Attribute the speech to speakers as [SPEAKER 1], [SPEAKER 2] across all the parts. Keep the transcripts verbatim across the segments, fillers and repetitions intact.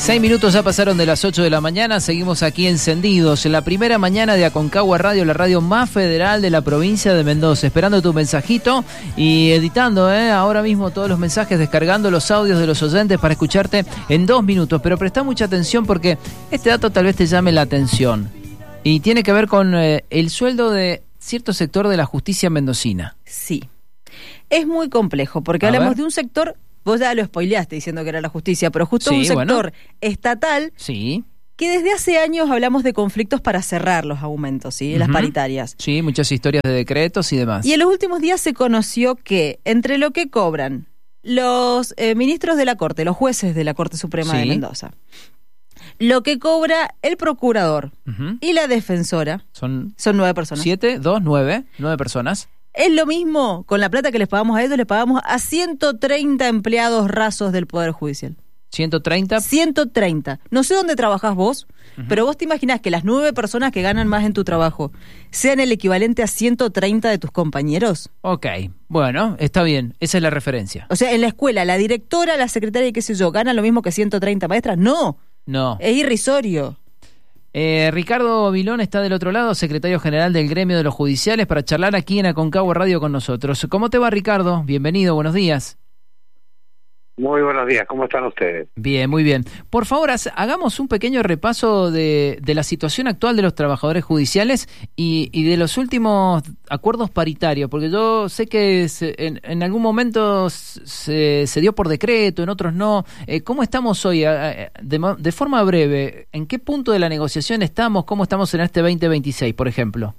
[SPEAKER 1] Seis minutos ya pasaron de las ocho de la mañana, seguimos aquí encendidos en la primera mañana de Aconcagua Radio, la radio más federal de la provincia de Mendoza, esperando tu mensajito y editando ¿eh? ahora mismo todos los mensajes, descargando los audios de los oyentes para escucharte en dos minutos, pero presta mucha atención porque este dato tal vez te llame la atención y tiene que ver con eh, el sueldo de cierto sector de la justicia mendocina.
[SPEAKER 2] Sí, es muy complejo porque
[SPEAKER 1] A
[SPEAKER 2] hablamos
[SPEAKER 1] ver.
[SPEAKER 2] de un sector. Vos ya lo spoileaste diciendo que era la justicia, pero justo
[SPEAKER 1] Sí,
[SPEAKER 2] un sector
[SPEAKER 1] bueno.
[SPEAKER 2] estatal
[SPEAKER 1] Sí.
[SPEAKER 2] que desde hace años hablamos de conflictos para cerrar los aumentos, ¿sí? Las
[SPEAKER 1] Ujú.
[SPEAKER 2] paritarias.
[SPEAKER 1] Sí, muchas historias de decretos y demás.
[SPEAKER 2] Y en los últimos días se conoció que entre lo que cobran los eh, ministros de la Corte, los jueces de la Corte Suprema
[SPEAKER 1] Sí.
[SPEAKER 2] de Mendoza, lo que cobra el procurador
[SPEAKER 1] Ujú.
[SPEAKER 2] y la defensora,
[SPEAKER 1] Son
[SPEAKER 2] son nueve personas.
[SPEAKER 1] siete, dos, nueve, nueve personas.
[SPEAKER 2] Es lo mismo, con la plata que les pagamos a ellos, les pagamos a ciento treinta empleados rasos del Poder Judicial.
[SPEAKER 1] ciento treinta.
[SPEAKER 2] ciento treinta. No sé dónde trabajás vos, uh-huh. pero vos te imaginás que las nueve personas que ganan más en tu trabajo sean el equivalente a ciento treinta de tus compañeros.
[SPEAKER 1] Ok, bueno, está bien, esa es la referencia.
[SPEAKER 2] O sea, en la escuela, la directora, la secretaria y qué sé yo, ¿ganan lo mismo que ciento treinta maestras? No,
[SPEAKER 1] No.
[SPEAKER 2] es irrisorio.
[SPEAKER 1] Eh, Ricardo Vilón está del otro lado, secretario general del Gremio de los Judiciales, para charlar aquí en Aconcagua Radio con nosotros. ¿Cómo te va, Ricardo? Bienvenido, buenos días.
[SPEAKER 3] Muy buenos días, ¿cómo están ustedes?
[SPEAKER 1] Bien, muy bien. Por favor, hagamos un pequeño repaso de, de la situación actual de los trabajadores judiciales y, y de los últimos acuerdos paritarios, porque yo sé que se, en, en algún momento se, se dio por decreto, en otros no. Eh, ¿Cómo estamos hoy? De, de forma breve, ¿en qué punto de la negociación estamos? ¿Cómo estamos en este veinte veintiséis, por ejemplo?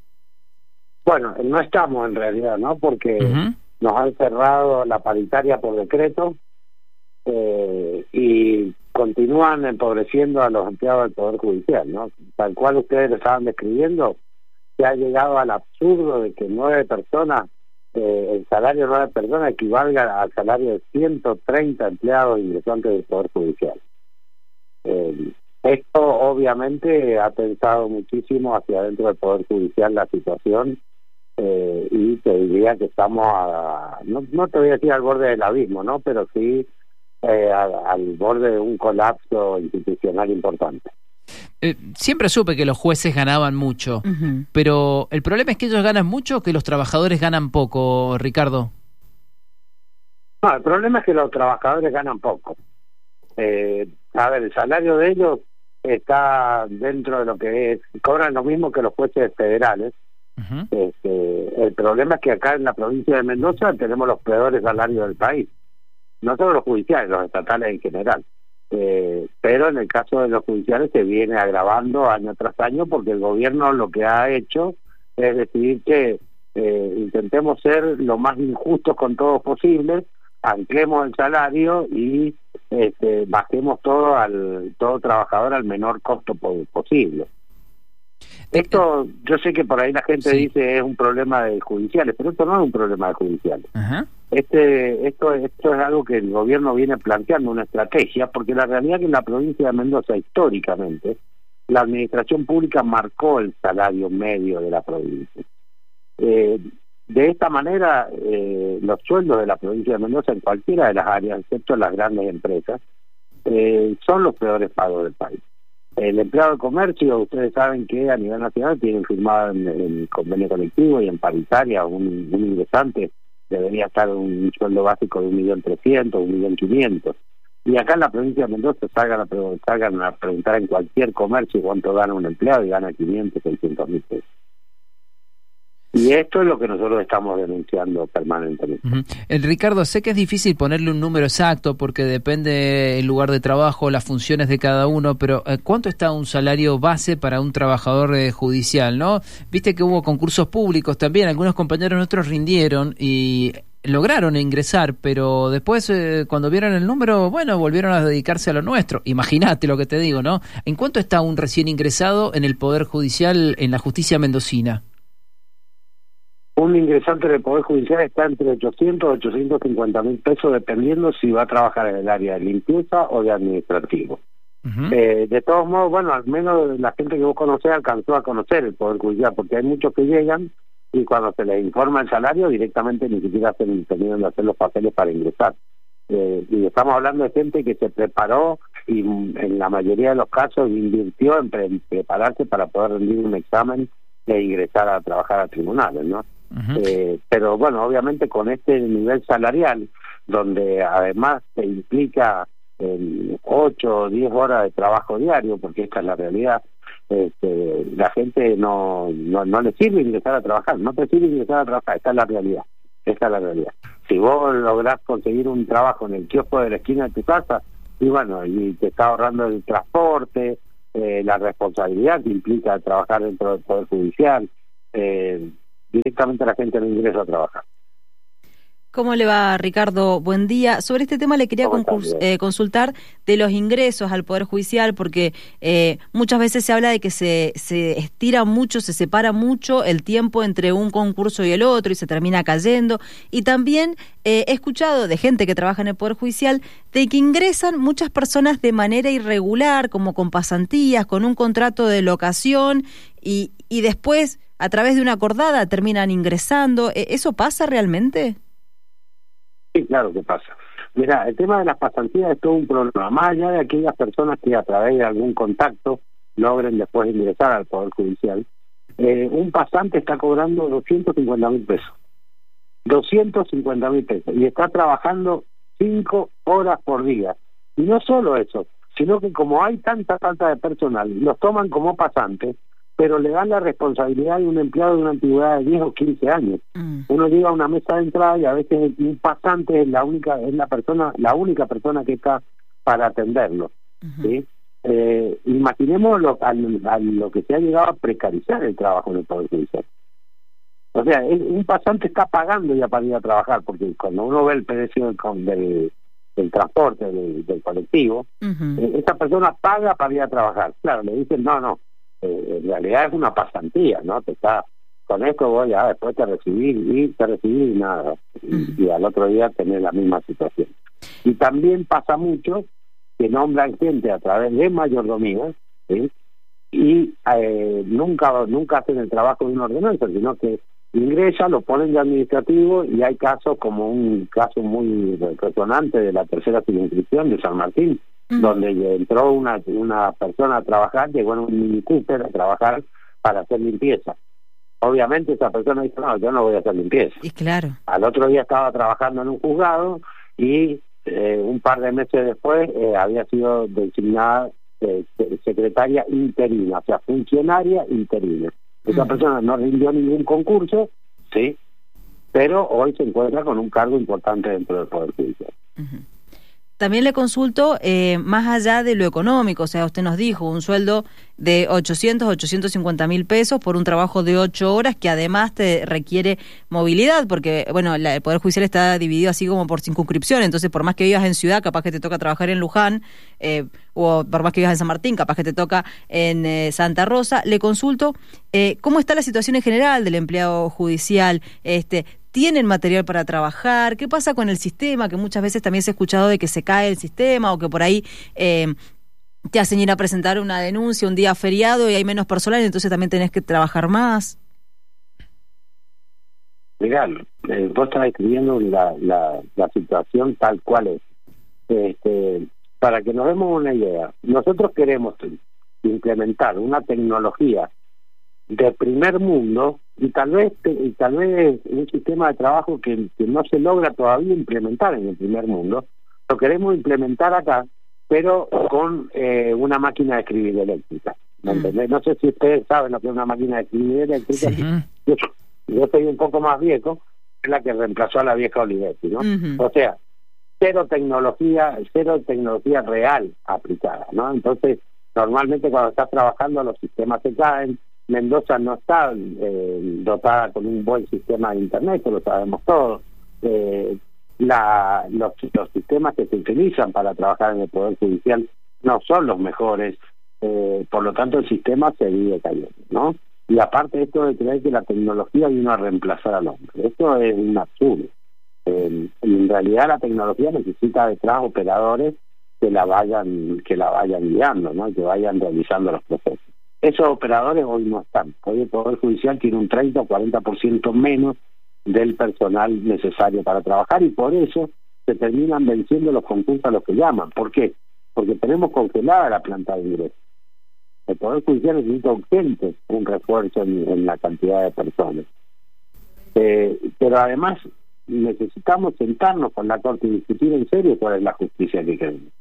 [SPEAKER 3] Bueno, no estamos en realidad, ¿no? Porque
[SPEAKER 1] Uh-huh.
[SPEAKER 3] nos han cerrado la paritaria por decreto. Eh, y continúan empobreciendo a los empleados del Poder Judicial, ¿no? Tal cual ustedes lo estaban describiendo, se ha llegado al absurdo de que nueve personas, eh, el salario de nueve personas equivalga al salario de ciento treinta empleados ingresantes del Poder Judicial. Eh, esto obviamente ha pensado muchísimo hacia adentro del Poder Judicial la situación, eh, y te diría que estamos, a, no, no te voy a decir al borde del abismo, ¿no? Pero sí Eh, al, al borde de un colapso institucional importante.
[SPEAKER 1] Eh, siempre supe que los jueces ganaban mucho,
[SPEAKER 2] Uh-huh.
[SPEAKER 1] pero el problema es que ellos ganan mucho o que los trabajadores ganan poco, Ricardo.
[SPEAKER 3] No, el problema es que los trabajadores ganan poco. Eh, a ver, el salario de ellos está dentro de lo que es, cobran lo mismo que los jueces federales.
[SPEAKER 1] Uh-huh.
[SPEAKER 3] Este, el problema es que acá en la provincia de Mendoza tenemos los peores salarios del país. No solo los judiciales, los estatales en general. Eh, pero en el caso de los judiciales se viene agravando año tras año porque el gobierno lo que ha hecho es decidir que eh, intentemos ser lo más injustos con todos posible, anclemos el salario y este, bajemos todo al todo trabajador al menor costo po- posible. Esto, yo sé que por ahí la gente
[SPEAKER 1] Sí.
[SPEAKER 3] dice es un problema de judiciales, pero esto no es un problema de judiciales.
[SPEAKER 1] Ajá.
[SPEAKER 3] Este, esto, esto es algo que el gobierno viene planteando, una estrategia, porque la realidad es que en la provincia de Mendoza, históricamente, la administración pública marcó el salario medio de la provincia. Eh, de esta manera, eh, los sueldos de la provincia de Mendoza, en cualquiera de las áreas, excepto las grandes empresas, eh, son los peores pagos del país. El empleado de comercio, ustedes saben que a nivel nacional tienen firmado en el convenio colectivo y en paritaria un, un ingresante debería estar un sueldo básico de un millón trescientos, un millón quinientos. Y acá en la provincia de Mendoza salgan a, pre- salgan a preguntar en cualquier comercio cuánto gana un empleado y gana quinientos, seiscientos mil pesos. Y esto es lo que nosotros estamos denunciando permanentemente.
[SPEAKER 1] Uh-huh. El Ricardo, sé que es difícil ponerle un número exacto porque depende el lugar de trabajo, las funciones de cada uno, pero eh, ¿cuánto está un salario base para un trabajador eh, judicial, no? Viste que hubo concursos públicos también, algunos compañeros nuestros rindieron y lograron ingresar, pero después eh, cuando vieron el número, bueno, volvieron a dedicarse a lo nuestro. Imagínate lo que te digo, ¿no? ¿En cuánto está un recién ingresado en el Poder Judicial, en la justicia mendocina?
[SPEAKER 3] Un ingresante del Poder Judicial está entre ochocientos y ochocientos cincuenta mil pesos, dependiendo si va a trabajar en el área de limpieza o de administrativo. Uh-huh. Eh, de todos modos, bueno, al menos la gente que vos conocés alcanzó a conocer el Poder Judicial, porque hay muchos que llegan y cuando se les informa el salario, directamente ni siquiera se terminan de hacer los papeles para ingresar. Eh, y estamos hablando de gente que se preparó y en la mayoría de los casos invirtió en, pre en prepararse para poder rendir un examen e ingresar a trabajar a tribunales, ¿no? Uh-huh. eh, pero bueno, obviamente con este nivel salarial, donde además se implica eh, ocho o diez horas de trabajo diario, porque esta es la realidad, este, la gente no, no no le sirve ingresar a trabajar, no te sirve ingresar a trabajar, esta es la realidad, esta es la realidad. Si vos lográs conseguir un trabajo en el kiosco de la esquina de tu casa, y bueno, y te está ahorrando el transporte, eh, la responsabilidad que implica trabajar dentro del Poder Judicial, eh, directamente la gente no ingresa a trabajar.
[SPEAKER 2] ¿Cómo le va, Ricardo? Buen día. Sobre este tema le quería concurs- eh, consultar de los ingresos al Poder Judicial, porque eh, muchas veces se habla de que se, se estira mucho, se separa mucho el tiempo entre un concurso y el otro y se termina cayendo. Y también eh, he escuchado de gente que trabaja en el Poder Judicial de que ingresan muchas personas de manera irregular, como con pasantías, con un contrato de locación y, y después, a través de una acordada, terminan ingresando. ¿Eso pasa realmente?
[SPEAKER 3] Sí, claro que pasa. Mira, el tema de las pasantías es todo un problema, más allá de aquellas personas que a través de algún contacto logren después ingresar al Poder Judicial. Eh, un pasante está cobrando doscientos cincuenta mil pesos. doscientos cincuenta mil pesos. Y está trabajando cinco horas por día. Y no solo eso, sino que como hay tanta falta de personal, los toman como pasantes, pero le dan la responsabilidad de un empleado de una antigüedad de diez o quince años. Mm. Uno llega a una mesa de entrada y a veces un pasante es la única es la persona la única persona que está para atenderlo. Uh-huh. ¿Sí? Eh, imaginemos lo, a, a lo que se ha llegado a precarizar el trabajo en el Poder Judicial. O sea, el, un pasante está pagando ya para ir a trabajar, porque cuando uno ve el precio del, del, del transporte, del, del colectivo, uh-huh. eh, esa persona paga para ir a trabajar. Claro, le dicen, no, no, en realidad es una pasantía, ¿no? Te está con esto voy a después te recibir y te recibir y nada, y, y al otro día tener la misma situación. Y también pasa mucho que nombran gente a través de mayordomía, ¿sí? Y eh, nunca nunca hacen el trabajo de una ordenanza, sino que ingresan, lo ponen de administrativo, y hay casos como un caso muy resonante de la tercera circunscripción de San Martín, donde entró una una persona a trabajar, llegó en un Mini Cooper a trabajar para hacer limpieza. Obviamente esa persona dice, no, yo no voy a hacer limpieza.
[SPEAKER 2] Y claro.
[SPEAKER 3] Al otro día estaba trabajando en un juzgado y eh, un par de meses después eh, había sido designada eh, secretaria interina, o sea, funcionaria interina. Esa uh-huh. persona no rindió ningún concurso, sí, pero hoy se encuentra con un cargo importante dentro del Poder Judicial.
[SPEAKER 2] Uh-huh. También le consulto, eh, más allá de lo económico, o sea, usted nos dijo un sueldo de ochocientos, ochocientos cincuenta mil pesos por un trabajo de ocho horas que además te requiere movilidad, porque, bueno, la, el Poder Judicial está dividido así como por circunscripción, entonces por más que vivas en ciudad, capaz que te toca trabajar en Luján, eh, o por más que vivas en San Martín, capaz que te toca en eh, Santa Rosa. Le consulto, eh, ¿cómo está la situación en general del empleado judicial? Este, ¿Tienen material para trabajar? ¿Qué pasa con el sistema? Que muchas veces también se ha escuchado de que se cae el sistema o que por ahí eh, te hacen ir a presentar una denuncia un día feriado y hay menos personal, entonces también tenés que trabajar más.
[SPEAKER 3] Mirá, eh, vos estás escribiendo la, la, la situación tal cual es. Este, para que nos demos una idea, nosotros queremos implementar una tecnología de primer mundo y tal vez y tal vez un sistema de trabajo que, que no se logra todavía implementar en el primer mundo, lo queremos implementar acá, pero con eh, una máquina de escribir eléctrica. ¿Me entendés? No sé si ustedes saben lo que es una máquina de escribir eléctrica. Sí. Yo, yo soy un poco más viejo, es la que reemplazó a la vieja Olivetti, ¿no? Uh-huh. O sea, cero tecnología, cero tecnología real aplicada, ¿no? Entonces, normalmente cuando estás trabajando los sistemas se caen. Mendoza no está eh, dotada con un buen sistema de internet, eso lo sabemos todos. Eh, la, los, los sistemas que se utilizan para trabajar en el Poder Judicial no son los mejores, eh, por lo tanto el sistema se vive cayendo, ¿no? Y aparte esto de creer que la tecnología vino a reemplazar al hombre, esto es un absurdo. Eh, en realidad la tecnología necesita detrás operadores que la vayan que la vayan guiando, ¿no? Que vayan realizando los procesos. Esos operadores hoy no están. Hoy el Poder Judicial tiene un treinta o cuarenta por ciento menos del personal necesario para trabajar y por eso se terminan venciendo los concursos a los que llaman. ¿Por qué? porque tenemos congelada la planta de ingresos. El Poder Judicial necesita urgente un refuerzo en, en la cantidad de personas. Eh, pero además necesitamos sentarnos con la Corte y discutir en serio cuál es la justicia que queremos.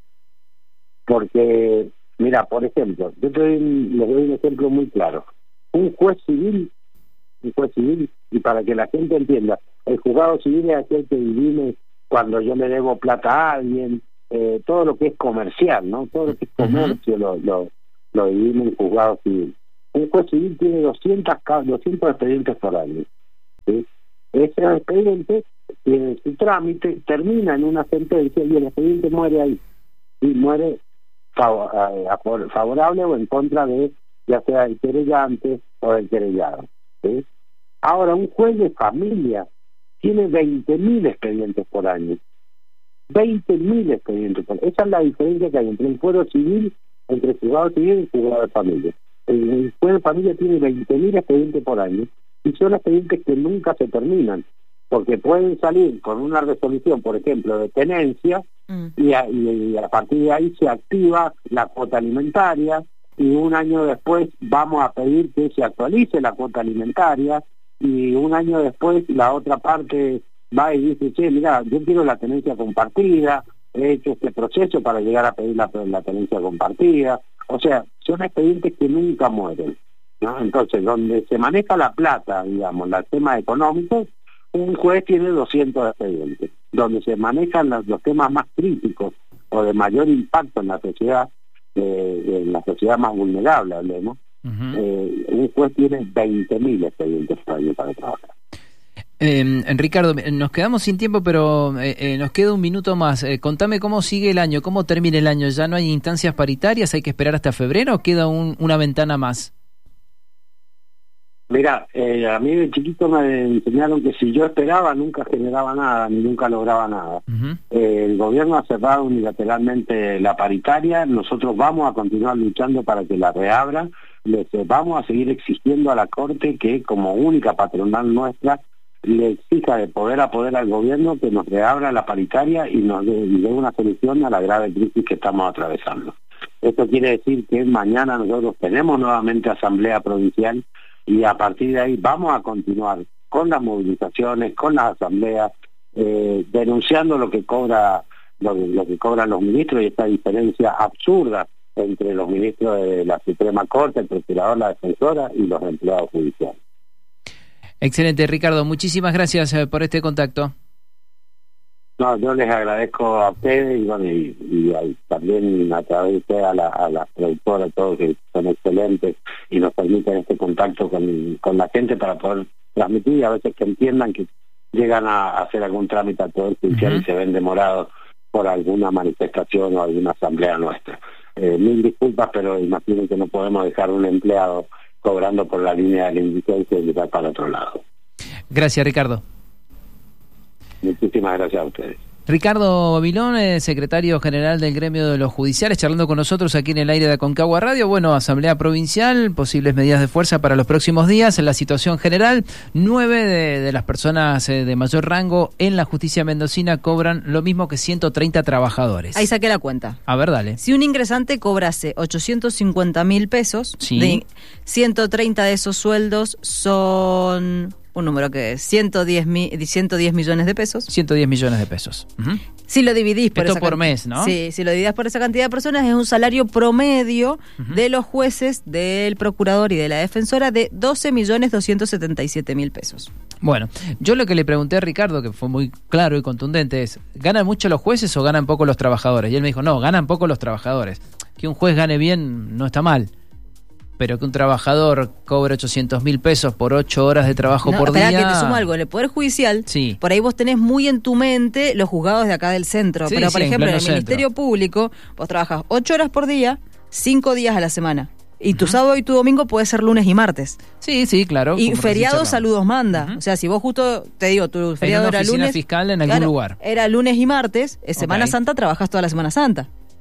[SPEAKER 3] Porque, mira, por ejemplo, yo te doy, les doy un ejemplo muy claro. Un juez civil, un juez civil, y para que la gente entienda, el juzgado civil es aquel que divide cuando yo le debo plata a alguien, eh, todo lo que es comercial, ¿no? Todo lo que es comercio lo, lo, lo divide en juzgado civil. Un juez civil tiene doscientos expedientes por año, ¿sí? Ese expediente tiene su trámite, termina en una sentencia y el expediente muere ahí, y muere fav a, favorable o en contra de, ya sea el querellante o el querellado, ¿sí? Ahora, un juez de familia tiene veinte mil expedientes por año. veinte mil expedientes por año. Esa es la diferencia que hay entre el fuero civil, entre el juzgado civil y el juzgado de familia. El, el juez de familia tiene veinte mil expedientes por año y son expedientes que nunca se terminan, porque pueden salir con una resolución, por ejemplo, de tenencia, mm. y, a, y a partir de ahí se activa la cuota alimentaria, y un año después vamos a pedir que se actualice la cuota alimentaria, y un año después la otra parte va y dice, che, mira, yo quiero la tenencia compartida, he hecho este proceso para llegar a pedir la, la tenencia compartida. O sea, son expedientes que nunca mueren, ¿no? Entonces, donde se maneja la plata, digamos, los temas económicos, un juez tiene doscientos expedientes. Donde se manejan los, los temas más críticos o de mayor impacto en la sociedad, eh, en la sociedad más vulnerable, hablemos, uh-huh. eh, un juez tiene veinte mil expedientes por año para trabajar.
[SPEAKER 1] Eh, Ricardo, nos quedamos sin tiempo, pero eh, eh, nos queda un minuto más. Eh, contame cómo sigue el año, cómo termina el año. ¿Ya no hay instancias paritarias? ¿Hay que esperar hasta febrero o queda un, una ventana más?
[SPEAKER 3] Mira, eh, a mí de chiquito me enseñaron que si yo esperaba nunca generaba nada, ni nunca lograba nada. Uh-huh. eh, el gobierno ha cerrado unilateralmente la paritaria, nosotros vamos a continuar luchando para que la reabra, les vamos a seguir exigiendo a la Corte que como única patronal nuestra le exija de poder a poder al gobierno que nos reabra la paritaria y nos dé, y dé una solución a la grave crisis que estamos atravesando. Esto quiere decir que mañana nosotros tenemos nuevamente asamblea provincial y a partir de ahí vamos a continuar con las movilizaciones, con las asambleas, eh, denunciando lo que cobra lo, lo que cobran los ministros y esta diferencia absurda entre los ministros de la Suprema Corte, el procurador, la defensora y los empleados judiciales.
[SPEAKER 1] Excelente, Ricardo. Muchísimas gracias por este contacto.
[SPEAKER 3] No, yo les agradezco a ustedes y, bueno, y, y, y también a través de ustedes a, la, a las productoras, todos que son excelentes y nos permiten este contacto con, con la gente para poder transmitir y a veces que entiendan que llegan a, a hacer algún trámite al Poder Judicial uh-huh. y se ven demorados por alguna manifestación o alguna asamblea nuestra. Eh, mil disculpas, pero imaginen que no podemos dejar un empleado cobrando por la línea de la indigencia y llegar para el otro lado.
[SPEAKER 1] Gracias, Ricardo.
[SPEAKER 3] Muchísimas gracias a ustedes.
[SPEAKER 1] Ricardo Babilón, eh, secretario general del Gremio de los Judiciales, charlando con nosotros aquí en el aire de Aconcagua Radio. Bueno, Asamblea Provincial, posibles medidas de fuerza para los próximos días. En la situación general, nueve de, de las personas eh, de mayor rango en la justicia mendocina cobran lo mismo que ciento treinta trabajadores.
[SPEAKER 2] Ahí saqué la cuenta.
[SPEAKER 1] A ver, dale.
[SPEAKER 2] Si un ingresante cobrase ochocientos cincuenta mil pesos, sí. de ciento treinta de esos sueldos son... un número que es ciento diez millones de pesos.
[SPEAKER 1] ciento diez millones de pesos. Uh-huh.
[SPEAKER 2] Si lo dividís por
[SPEAKER 1] Esto
[SPEAKER 2] esa
[SPEAKER 1] por
[SPEAKER 2] cantidad,
[SPEAKER 1] mes, ¿no?
[SPEAKER 2] Sí, si lo dividís por esa cantidad de personas es un salario promedio uh-huh. de los jueces, del procurador y de la defensora de doce millones doscientos setenta y siete mil pesos.
[SPEAKER 1] Bueno, yo lo que le pregunté a Ricardo, que fue muy claro y contundente, es, ¿ganan mucho los jueces o ganan poco los trabajadores? Y él me dijo, no, ganan poco los trabajadores. Que un juez gane bien no está mal, pero que un trabajador cobre ochocientos mil pesos por ocho horas de trabajo
[SPEAKER 2] no,
[SPEAKER 1] por
[SPEAKER 2] espera
[SPEAKER 1] día...
[SPEAKER 2] que te sumo algo, en el Poder Judicial,
[SPEAKER 1] sí.
[SPEAKER 2] por ahí vos tenés muy en tu mente los juzgados de acá del centro,
[SPEAKER 1] sí,
[SPEAKER 2] pero por
[SPEAKER 1] sí,
[SPEAKER 2] ejemplo en, en el
[SPEAKER 1] centro.
[SPEAKER 2] Ministerio Público vos trabajás ocho horas por día, cinco días a la semana, y tu uh-huh. sábado y tu domingo puede ser lunes y martes.
[SPEAKER 1] Sí, sí, claro.
[SPEAKER 2] Y feriados saludos manda, uh-huh. o sea, si vos justo, te digo, tu feriado
[SPEAKER 1] en una
[SPEAKER 2] era
[SPEAKER 1] oficina
[SPEAKER 2] lunes...
[SPEAKER 1] fiscal en algún
[SPEAKER 2] claro,
[SPEAKER 1] lugar.
[SPEAKER 2] Era lunes y martes, es Semana okay. Santa, trabajás toda la Semana Santa.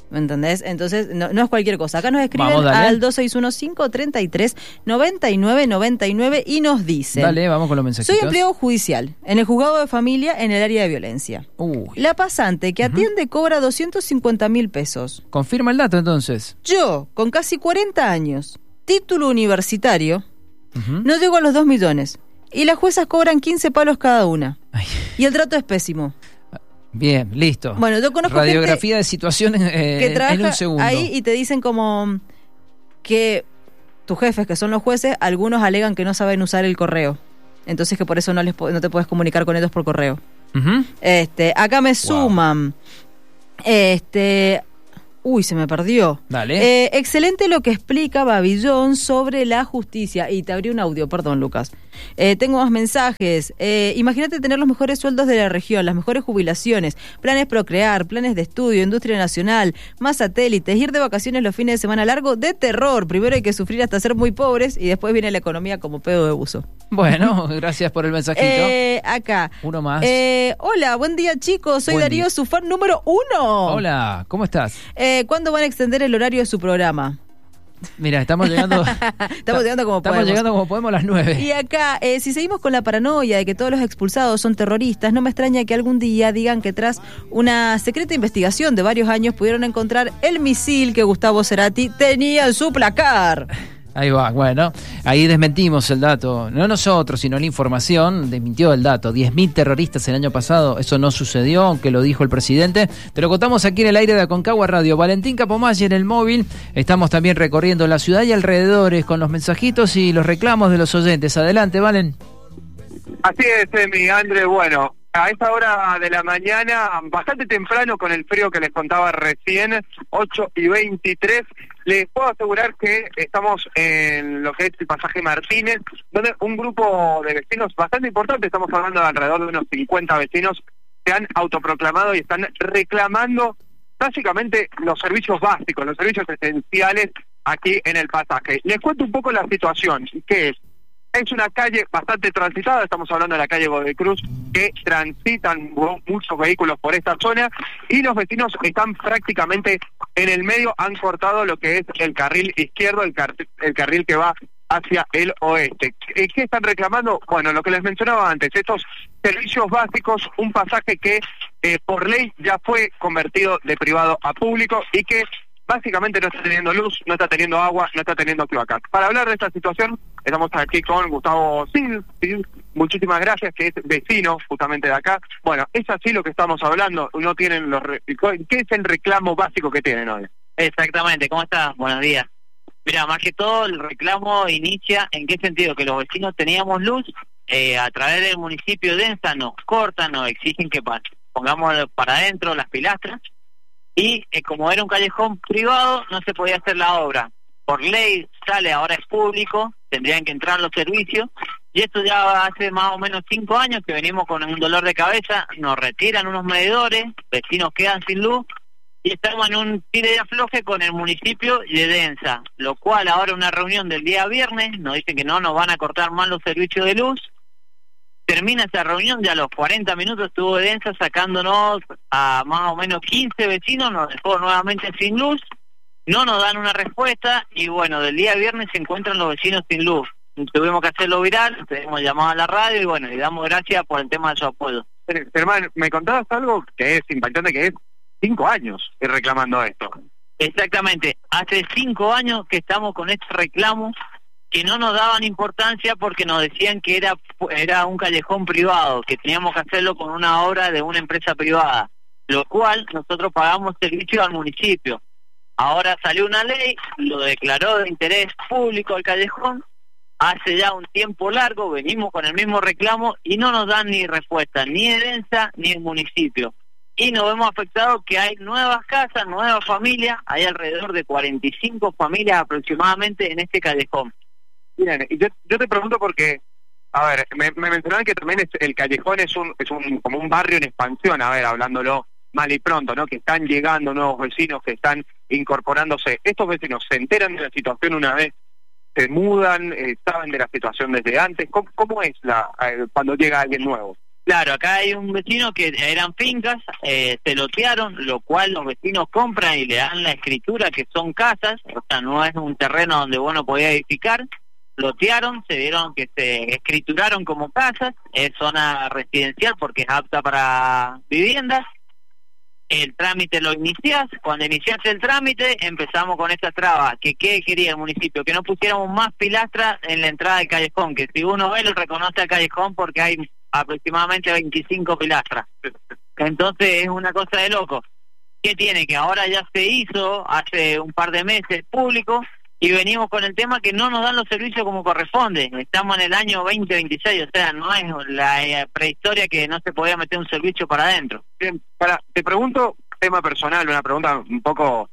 [SPEAKER 2] ¿Me entendés? Entonces, no, no es cualquier cosa. Acá nos escriben
[SPEAKER 1] Vamos,
[SPEAKER 2] al dos seis uno cinco, treinta y tres, noventa y nueve, noventa y nueve y nos dicen...
[SPEAKER 1] Dale, vamos con los mensajitos.
[SPEAKER 2] Soy empleado judicial en el juzgado de familia en el área de violencia.
[SPEAKER 1] Uy.
[SPEAKER 2] La pasante que atiende uh-huh. cobra doscientos cincuenta mil pesos.
[SPEAKER 1] Confirma el dato entonces.
[SPEAKER 2] Yo, con casi cuarenta años, título universitario,
[SPEAKER 1] uh-huh.
[SPEAKER 2] no llego a los dos millones. Y las juezas cobran quince palos cada una.
[SPEAKER 1] Ay.
[SPEAKER 2] Y el trato es pésimo.
[SPEAKER 1] Bien, listo.
[SPEAKER 2] Bueno, yo conozco
[SPEAKER 1] radiografía de situaciones eh,
[SPEAKER 2] que trabaja
[SPEAKER 1] en un segundo.
[SPEAKER 2] Ahí y te dicen como que tus jefes, que son los jueces, algunos alegan que no saben usar el correo. Entonces que por eso no les no te puedes comunicar con ellos por correo.
[SPEAKER 1] Uh-huh.
[SPEAKER 2] Este, acá me suman. Wow. Este, uy, se me perdió.
[SPEAKER 1] Dale.
[SPEAKER 2] Eh, excelente lo que explica Babillón sobre la justicia. Y te abrí un audio, perdón, Lucas. Eh, tengo más mensajes. Eh, imagínate tener los mejores sueldos de la región, las mejores jubilaciones, planes procrear, planes de estudio, industria nacional, más satélites, ir de vacaciones los fines de semana largo, de terror. Primero hay que sufrir hasta ser muy pobres y después viene la economía como pedo de buzo.
[SPEAKER 1] Bueno, gracias por el mensajito.
[SPEAKER 2] Eh, acá.
[SPEAKER 1] Uno más.
[SPEAKER 2] Eh, hola, buen día chicos, soy
[SPEAKER 1] buen
[SPEAKER 2] Darío,
[SPEAKER 1] día.
[SPEAKER 2] Su fan número uno.
[SPEAKER 1] Hola, ¿cómo estás?
[SPEAKER 2] Eh, ¿Cuándo van a extender el horario de su programa?
[SPEAKER 1] Mira, estamos llegando
[SPEAKER 2] Estamos llegando como
[SPEAKER 1] estamos
[SPEAKER 2] podemos.
[SPEAKER 1] llegando como podemos a las nueve.
[SPEAKER 2] Y acá, eh, si seguimos con la paranoia de que todos los expulsados son terroristas, no me extraña que algún día digan que tras una secreta investigación de varios años pudieron encontrar el misil que Gustavo Cerati tenía en su placar.
[SPEAKER 1] Ahí va, bueno, ahí desmentimos el dato, no nosotros, sino la información, desmintió el dato, diez mil terroristas el año pasado, eso no sucedió, aunque lo dijo el presidente, te lo contamos aquí en el aire de Aconcagua Radio. Valentín Capomaggi en el móvil, estamos también recorriendo la ciudad y alrededores con los mensajitos y los reclamos de los oyentes. Adelante, Valen.
[SPEAKER 4] Así es, mi André, bueno, a esta hora de la mañana, bastante temprano con el frío que les contaba recién, ocho y veintitrés, les puedo asegurar que estamos en lo que es el pasaje Martínez, donde un grupo de vecinos bastante importante, estamos hablando de alrededor de unos cincuenta vecinos, se han autoproclamado y están reclamando básicamente los servicios básicos, los servicios esenciales aquí en el pasaje. Les cuento un poco la situación, que es Es una calle bastante transitada, estamos hablando de la calle Godoy Cruz, que transitan muchos vehículos por esta zona y los vecinos están prácticamente en el medio, han cortado lo que es el carril izquierdo, el, car el carril que va hacia el oeste. ¿Qué están reclamando? Bueno, lo que les mencionaba antes, estos servicios básicos, un pasaje que eh, por ley ya fue convertido de privado a público y que básicamente no está teniendo luz, no está teniendo agua, no está teniendo cloacas. Para hablar de esta situación, estamos aquí con Gustavo Sil, Sil, muchísimas gracias, que es vecino justamente de acá. Bueno, es así lo que estamos hablando, no tienen los... Re... ¿Qué es el reclamo básico que tienen hoy?
[SPEAKER 5] Exactamente, ¿cómo estás? Buenos días. Mira, más que todo el reclamo inicia en qué sentido, que los vecinos teníamos luz, eh, a través del municipio de Densa nos cortan, nos exigen que pongamos para adentro las pilastras, y eh, como era un callejón privado no se podía hacer la obra. Por ley sale, ahora es público, tendrían que entrar los servicios, y esto ya hace más o menos cinco años que venimos con un dolor de cabeza, nos retiran unos medidores, vecinos quedan sin luz, y estamos en un tire de afloje con el municipio de Densa, lo cual ahora una reunión del día viernes, nos dicen que no nos van a cortar más los servicios de luz. Termina esa reunión, ya a los cuarenta minutos estuvo Densa sacándonos a más o menos quince vecinos, nos dejó nuevamente sin luz, no nos dan una respuesta y bueno, del día viernes se encuentran los vecinos sin luz. Tuvimos que hacerlo viral, tenemos llamado a la radio y bueno, le damos gracias por el tema de su apoyo.
[SPEAKER 4] Hermano, me contabas algo que es impactante, que es cinco años reclamando esto.
[SPEAKER 5] Exactamente, hace cinco años que estamos con este reclamo, que no nos daban importancia porque nos decían que era era un callejón privado, que teníamos que hacerlo con una obra de una empresa privada, lo cual nosotros pagamos servicio al municipio. Ahora salió una ley, lo declaró de interés público el callejón, hace ya un tiempo largo, venimos con el mismo reclamo y no nos dan ni respuesta, ni de Densa ni el municipio. Y nos vemos afectados que hay nuevas casas, nuevas familias, hay alrededor de cuarenta y cinco familias aproximadamente en este callejón.
[SPEAKER 4] Bien, y yo, yo te pregunto porque, a ver, me, me mencionaban que también es, el callejón es un es un como un barrio en expansión, a ver, hablándolo mal y pronto, ¿no? Que están llegando nuevos vecinos, que están incorporándose. ¿Estos vecinos se enteran de la situación una vez se mudan, eh, saben de la situación desde antes? ¿Cómo, cómo es la eh, cuando llega alguien nuevo?
[SPEAKER 5] Claro, acá hay un vecino que eran fincas, eh, se lotearon, lo cual los vecinos compran y le dan la escritura que son casas, o sea, no es un terreno donde vos no podías edificar, lotearon, se dieron que se escrituraron como casas, es zona residencial porque es apta para viviendas, el trámite lo iniciás, cuando iniciaste el trámite empezamos con esta traba, que qué quería el municipio, que no pusiéramos más pilastras en la entrada del callejón, que si uno ve lo reconoce al callejón porque hay aproximadamente veinticinco pilastras. Entonces es una cosa de loco. ¿Qué tiene? Que ahora ya se hizo hace un par de meses público y venimos con el tema que no nos dan los servicios como corresponde. Estamos en el año veinte veintiséis, o sea, no es la prehistoria que no se podía meter un servicio para adentro.
[SPEAKER 4] Bien, para, te pregunto, tema personal, una pregunta un poco,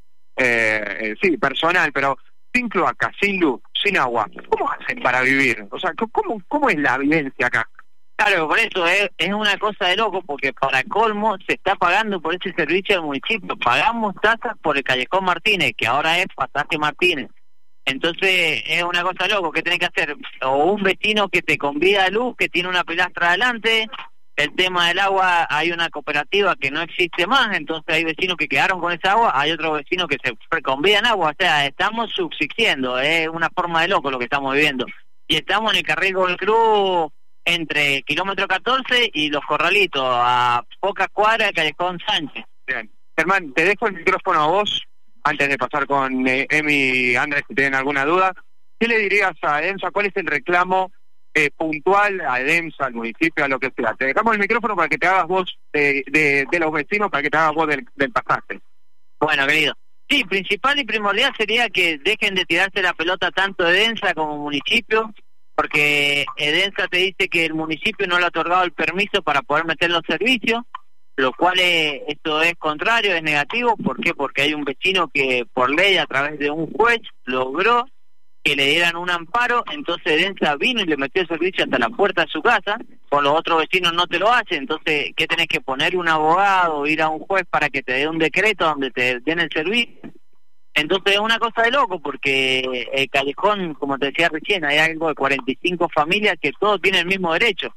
[SPEAKER 4] eh, sí, personal, pero sin cloaca, sin luz, sin agua, ¿cómo hacen para vivir? O sea, ¿cómo, cómo es la vivencia acá?
[SPEAKER 5] Claro, por eso es, es una cosa de loco, porque para colmo se está pagando por ese servicio del municipio. Pagamos tasas por el Callejón Martínez, que ahora es Pasaje Martínez. Entonces es una cosa de loco, ¿qué tenés que hacer? O un vecino que te convida a luz, que tiene una pilastra adelante. El tema del agua, hay una cooperativa que no existe más, entonces hay vecinos que quedaron con esa agua, hay otros vecinos que se convidan agua. O sea, estamos subsistiendo, es una forma de loco lo que estamos viviendo. Y estamos en el carril Godoy Cruz, entre kilómetro catorce y Los Corralitos, a pocas cuadras de Callejón Sánchez.
[SPEAKER 4] Bien. Germán, te dejo el micrófono a vos, antes de pasar con eh, Emi y Andrés, si tienen alguna duda. ¿Qué le dirías a EDEMSA? ¿Cuál es el reclamo eh, puntual a EDEMSA, al municipio, a lo que sea? Te dejamos el micrófono para que te hagas vos de, de, de los vecinos, para que te hagas vos del, del pasaje.
[SPEAKER 5] Bueno, querido. Sí, principal y primordial sería que dejen de tirarse la pelota tanto EDEMSA como municipio, porque EDEMSA te dice que el municipio no le ha otorgado el permiso para poder meter los servicios, lo cual es, esto es contrario, es negativo. ¿Por qué? Porque hay un vecino que por ley, a través de un juez, logró que le dieran un amparo, entonces EDEMSA vino y le metió el servicio hasta la puerta de su casa, con los otros vecinos no te lo hacen. Entonces, ¿qué tenés que poner? Un abogado, ir a un juez para que te dé un decreto donde te den el servicio. Entonces es una cosa de loco, porque el Callejón, como te decía recién, hay algo de cuarenta y cinco familias que todos tienen el mismo derecho.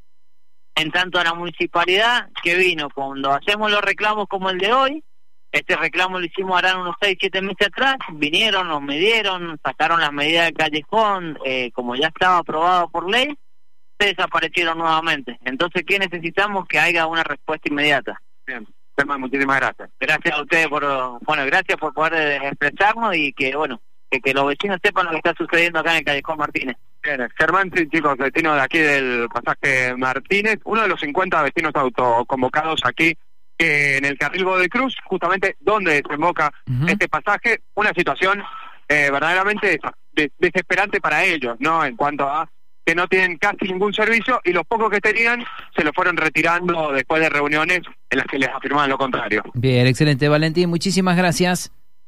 [SPEAKER 5] En tanto a la municipalidad, que vino cuando hacemos los reclamos como el de hoy, este reclamo lo hicimos harán unos seis, siete meses atrás, vinieron, nos midieron, sacaron las medidas del Callejón, eh, como ya estaba aprobado por ley, se desaparecieron nuevamente. Entonces, ¿qué necesitamos? Que haya una respuesta inmediata.
[SPEAKER 4] Bien. Germán, muchísimas gracias.
[SPEAKER 5] Gracias a ustedes por, bueno, gracias por poder expresarnos y que, bueno, que, que los vecinos sepan lo que está sucediendo acá en el Callejón Martínez.
[SPEAKER 4] Bien, Germán, sí, chicos, vecino de aquí del Pasaje Martínez, uno de los cincuenta vecinos autoconvocados aquí eh, en el carril Godoy Cruz, justamente donde desemboca uh-huh. este pasaje, una situación eh, verdaderamente des- desesperante para ellos, ¿no? En cuanto a que no tienen casi ningún servicio y los pocos que tenían se lo fueron retirando después de reuniones en las que les afirmaban lo contrario.
[SPEAKER 1] Bien, excelente, Valentín, muchísimas gracias.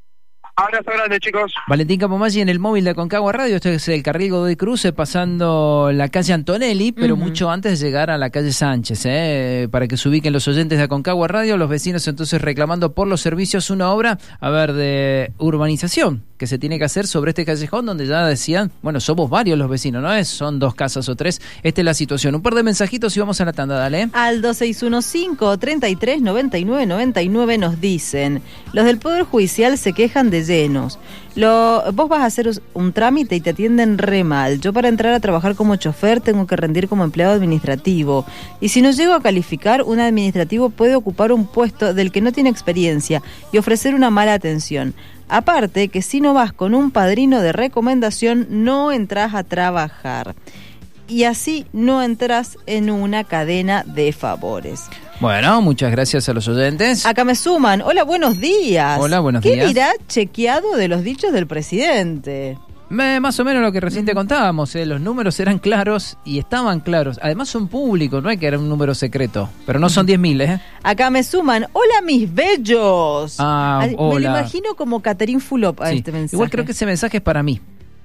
[SPEAKER 4] Abrazo grande, chicos.
[SPEAKER 1] Valentín Capomaggi en el móvil de Aconcagua Radio. Esto es el carril Godoy Cruz, pasando la calle Antonelli, pero uh-huh. mucho antes de llegar a la calle Sánchez, ¿eh? Para que se ubiquen los oyentes de Aconcagua Radio. Los vecinos entonces reclamando por los servicios una obra, a ver, de urbanización que se tiene que hacer sobre este callejón, donde ya decían, bueno, somos varios los vecinos, ¿no es? Son dos casas o tres. Esta es la situación. Un par de mensajitos y vamos a la tanda, dale.
[SPEAKER 2] Al dos seis uno cinco, treinta y tres, noventa y nueve, noventa y nueve nos dicen, los del Poder Judicial se quejan de llenos. Lo, vos vas a hacer un trámite y te atienden re mal. Yo para entrar a trabajar como chofer tengo que rendir como empleado administrativo. Y si no llego a calificar, un administrativo puede ocupar un puesto del que no tiene experiencia y ofrecer una mala atención. Aparte que si no vas con un padrino de recomendación, no entras a trabajar. Y así no entras en una cadena de favores.
[SPEAKER 1] Bueno, muchas gracias a los oyentes.
[SPEAKER 2] Acá me suman. Hola, buenos días.
[SPEAKER 1] Hola, buenos
[SPEAKER 2] ¿Qué
[SPEAKER 1] días.
[SPEAKER 2] ¿Qué dirá chequeado de los dichos del presidente?
[SPEAKER 1] Me, más o menos lo que recién te contábamos, ¿eh? Los números eran claros y estaban claros. Además son públicos, no es que era un número secreto. Pero no son diez mil, ¿eh?
[SPEAKER 2] Acá me suman. Hola, mis bellos.
[SPEAKER 1] Ah,
[SPEAKER 2] me
[SPEAKER 1] hola.
[SPEAKER 2] Me lo imagino como Catherine Fulop a
[SPEAKER 1] sí.
[SPEAKER 2] este mensaje.
[SPEAKER 1] Igual creo que ese mensaje es para mí.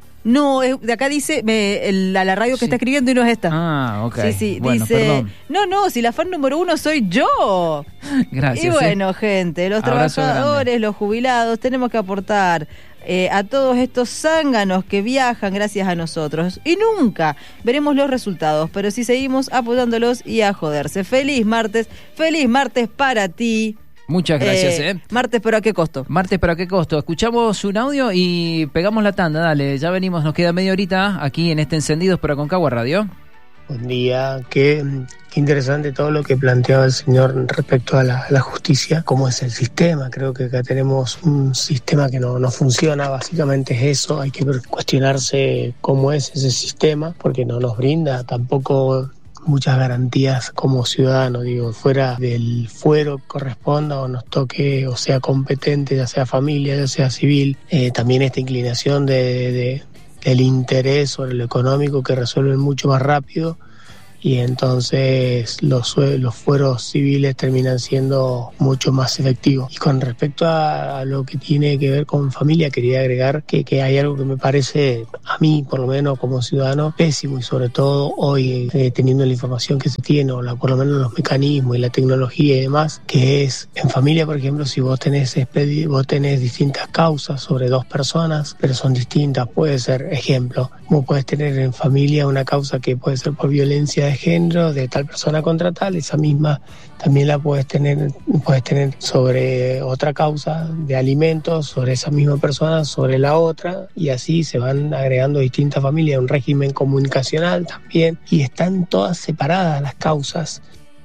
[SPEAKER 2] No, es, de acá dice me, el, a la radio que
[SPEAKER 1] sí.
[SPEAKER 2] está escribiendo y no es esta.
[SPEAKER 1] Ah, ok.
[SPEAKER 2] Sí, sí,
[SPEAKER 1] bueno,
[SPEAKER 2] dice,
[SPEAKER 1] perdón.
[SPEAKER 2] no, no, si la fan número uno soy yo.
[SPEAKER 1] Gracias.
[SPEAKER 2] Y bueno,
[SPEAKER 1] ¿eh?
[SPEAKER 2] gente, los
[SPEAKER 1] Abrazo
[SPEAKER 2] trabajadores,
[SPEAKER 1] grande.
[SPEAKER 2] los jubilados, tenemos que aportar eh, a todos estos zánganos que viajan gracias a nosotros. Y nunca veremos los resultados, pero sí seguimos apoyándolos y a joderse. Feliz martes, feliz martes para ti.
[SPEAKER 1] Muchas gracias, ¿eh?
[SPEAKER 2] eh. Martes, ¿pero a qué costo?
[SPEAKER 1] Martes, ¿pero a qué costo? Escuchamos un audio y pegamos la tanda, dale. Ya venimos, nos queda media horita aquí en este Encendidos por Aconcagua Radio.
[SPEAKER 6] Buen día, qué, qué interesante todo lo que planteaba el señor respecto a la, a la justicia, cómo es el sistema. Creo que acá tenemos un sistema que no, no funciona, básicamente es eso, hay que cuestionarse cómo es ese sistema, porque no nos brinda tampoco muchas garantías como ciudadanos, digo, fuera del fuero que corresponda o nos toque o sea competente, ya sea familia, ya sea civil, eh, también esta inclinación de, de, del interés sobre lo económico que resuelven mucho más rápido y entonces los, los fueros civiles terminan siendo mucho más efectivos. Y con respecto a, a lo que tiene que ver con familia, quería agregar que, que hay algo que me parece, a mí por lo menos como ciudadano, pésimo y sobre todo hoy eh, teniendo la información que se tiene o la, por lo menos los mecanismos y la tecnología y demás, que es en familia, por ejemplo, si vos tenés, expedi- vos tenés distintas causas sobre dos personas, pero son distintas, puede ser, ejemplo, vos podés tener en familia una causa que puede ser por violencia de género de tal persona contra tal, esa misma también la puedes tener puedes tener sobre otra causa de alimentos, sobre esa misma persona, sobre la otra, y así se van agregando distintas familias, un régimen comunicacional también, y están todas separadas las causas.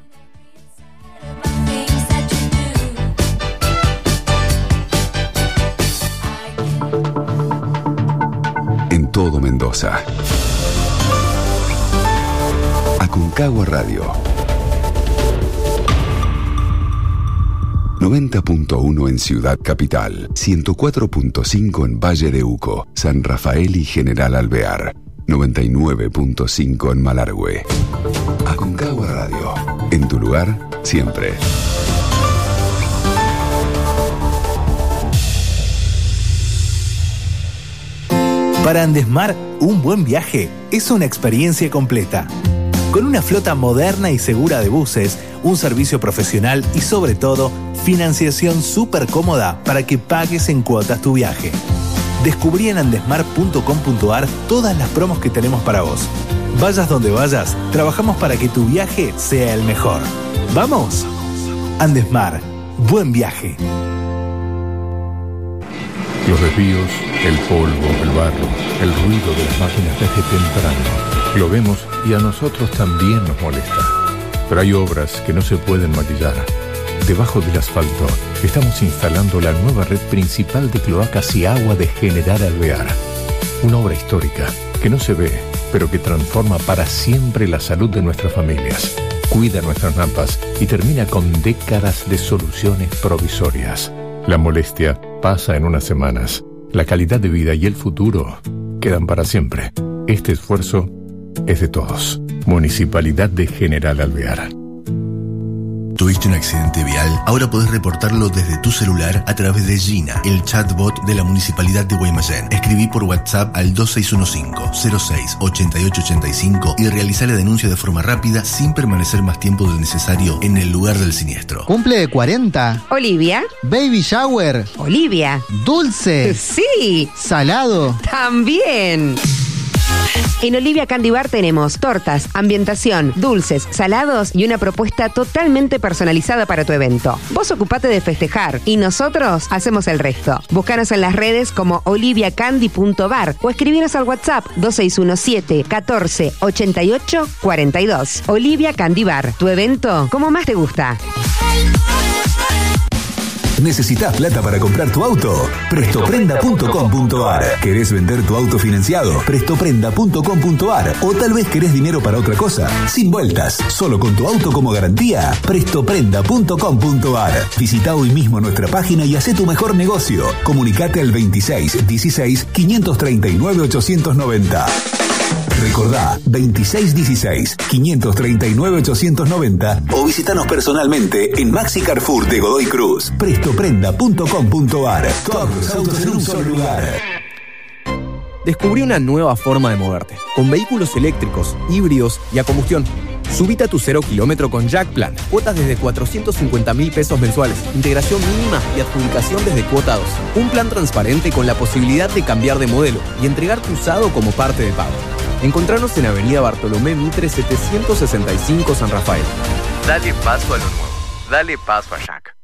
[SPEAKER 7] En todo Mendoza. Aconcagua Radio. noventa punto uno en Ciudad Capital, ciento cuatro punto cinco en Valle de Uco, San Rafael y General Alvear, noventa y nueve punto cinco en Malargüe. Aconcagua Radio. En tu lugar, siempre.
[SPEAKER 8] Para Andesmar, un buen viaje es una experiencia completa. Con una flota moderna y segura de buses, un servicio profesional y sobre todo, financiación súper cómoda para que pagues en cuotas tu viaje. Descubrí en andesmar punto com punto ar todas las promos que tenemos para vos. Vayas donde vayas, trabajamos para que tu viaje sea el mejor. ¡Vamos! Andesmar, buen viaje.
[SPEAKER 9] Los desvíos, el polvo, el barro, el ruido de las máquinas desde temprano. Lo vemos y a nosotros también nos molesta. Pero hay obras que no se pueden maquillar. Debajo del asfalto estamos instalando la nueva red principal de cloacas y agua de General Alvear. Una obra histórica que no se ve, pero que transforma para siempre la salud de nuestras familias. Cuida nuestras napas y termina con décadas de soluciones provisorias. La molestia pasa en unas semanas. La calidad de vida y el futuro quedan para siempre. Este esfuerzo es de todos. Municipalidad de General Alvear.
[SPEAKER 10] ¿Tuviste un accidente vial? Ahora podés reportarlo desde tu celular a través de Gina, el chatbot de la Municipalidad de Guaymallén. Escribí por WhatsApp al dos seis uno cinco, cero seis, ocho ocho ocho cinco y realizá la denuncia de forma rápida sin permanecer más tiempo del necesario en el lugar del siniestro.
[SPEAKER 11] ¿Cumple de cuarenta?
[SPEAKER 12] Olivia.
[SPEAKER 11] ¿Baby shower?
[SPEAKER 12] Olivia.
[SPEAKER 11] ¿Dulce?
[SPEAKER 12] Sí.
[SPEAKER 11] ¿Salado?
[SPEAKER 12] También. En Olivia Candy Bar tenemos tortas, ambientación, dulces, salados y una propuesta totalmente personalizada para tu evento. Vos ocupate de festejar y nosotros hacemos el resto. Búscanos en las redes como olivia candy punto bar o escribinos al WhatsApp dos seis uno siete, catorce, ochenta y ocho, cuarenta y dos. Olivia Candy Bar, tu evento como más te gusta.
[SPEAKER 13] ¿Necesitas plata para comprar tu auto? prestoprenda punto com punto ar. ¿Querés vender tu auto financiado? prestoprenda punto com punto ar. O tal vez querés dinero para otra cosa. Sin vueltas, solo con tu auto como garantía. prestoprenda punto com punto ar. Visita hoy mismo nuestra página y hacé tu mejor negocio. Comunicate al veintiséis dieciséis, quinientos treinta y nueve, ochocientos noventa. Recordá, veintiséis dieciséis, quinientos treinta y nueve, ochocientos noventa o visitanos personalmente en Maxi Carrefour de Godoy Cruz. prestoprenda punto com punto ar. Todos los autos en un solo lugar.
[SPEAKER 14] Descubrí una nueva forma de moverte, con vehículos eléctricos, híbridos y a combustión. Subite a tu cero kilómetro con Jack Plan. Cuotas desde cuatrocientos cincuenta mil pesos mensuales. Integración mínima y adjudicación desde cuota dos. Un plan transparente con la posibilidad de cambiar de modelo y entregar tu usado como parte de pago. Encontrarnos en Avenida Bartolomé Mitre setecientos sesenta y cinco San Rafael. Dale paso a lo nuevo. Dale paso a Jack.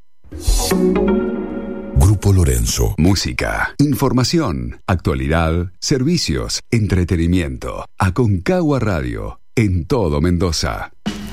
[SPEAKER 7] Grupo Lorenzo. Música, información, actualidad, servicios, entretenimiento. Aconcagua Radio, en todo Mendoza.